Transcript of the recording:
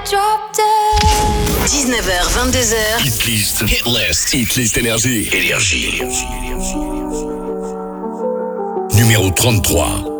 drop dead. 19h, 22h. Hit list énergie. Numéro 33.